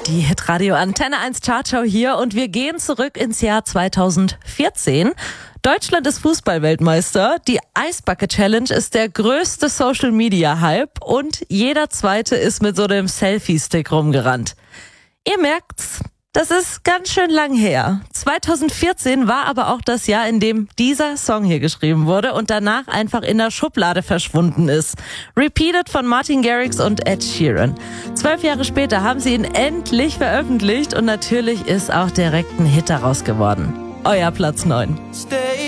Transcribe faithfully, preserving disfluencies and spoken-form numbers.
Die Hitradio Antenne eins Chartshow hier und wir gehen zurück ins Jahr zweitausendvierzehn. Deutschland ist Fußballweltmeister. Die Ice Bucket Challenge ist der größte Social Media Hype und jeder Zweite ist mit so einem Selfie-Stick rumgerannt. Ihr merkt's, das ist ganz schön lang her. zweitausendvierzehn war aber auch das Jahr, in dem dieser Song hier geschrieben wurde und danach einfach in der Schublade verschwunden ist. Repeated von Martin Garrix und Ed Sheeran. Zwölf Jahre später haben sie ihn endlich veröffentlicht und natürlich ist auch direkt ein Hit daraus geworden. Euer Platz neun.